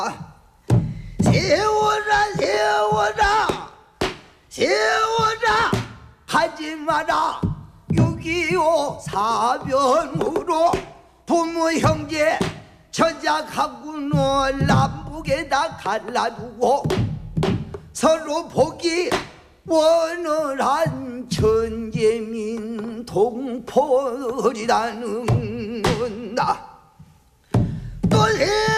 세워라 세워라 세워라 하지 마라 6.25 사변으로 부모 형제 저작하고 남북에다 갈라두고 서로 보기 원활한 천재민 동포리라는 나 또